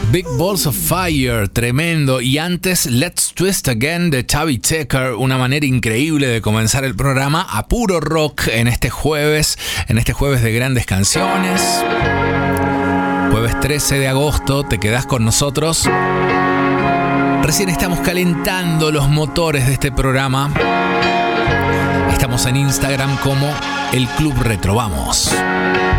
Big Balls of Fire, tremendo. Y antes, Let's Twist Again de Chubby Checker, una manera increíble de comenzar el programa a puro rock en este jueves de grandes canciones. Jueves 13 de agosto, te quedás con nosotros. Recién estamos calentando los motores de este programa. Estamos en Instagram como El Club Retro. Vamos.